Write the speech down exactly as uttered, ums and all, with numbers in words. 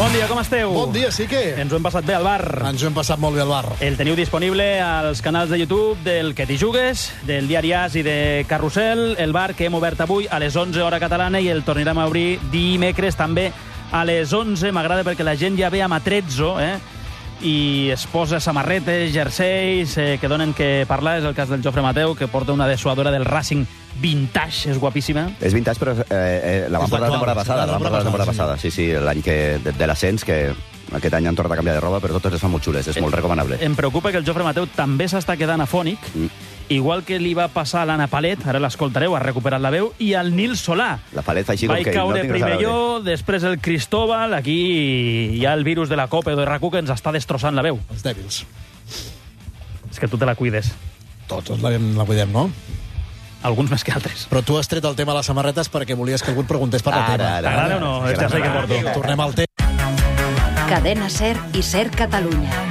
Bon dia, com esteu? Bon dia, sí que... Ens ho hem passat bé al bar. Ens ho hem passat molt bé al bar. El teniu disponible als canals de YouTube del Que t'hi jugues, del Diari As i de Carrusel, el bar que hem obert avui a les onze hora catalana i el tornarem a obrir dimecres també a les onze. M'agrada perquè la gent ja ve amb atrezzo, eh? I es posa samarretes, jerseis, eh, que donen que parlar. És el cas del Jofre Mateu, que porta una dessuadora del Racing vintage, és guapíssima. És vintage, però eh, eh, la van És portar la l'actual, temporada passada. la La van portar la temporada passada, sí, sí, l'any que, de, de l'ascens, que aquest any han tornat a canviar de roba, però totes les fan molt xules, és molt recomanable. Em preocupa que el Jofre Mateu també s'està quedant afònic, mm. igual que li va passar a l'Anna Palet, ara l'escoltareu, ha recuperat la veu, i al Nil Solà. La Palet fa així com Va que no caure tinc res a primer veure. jo, després el Cristóbal, aquí hi ha el virus de la Copa o de RAC u que ens està destrossant la veu. Els dèbils. És que tu te la cuides. Tots la, la cuidem, no? Alguns més que altres. Però tu has tret el tema de les samarretes perquè volies que algú et preguntés per la Ara, teva. ara. T'agrada o no? Que Este ja sé que porto. Tornem al tema. Cadena SER i SER Catalunya.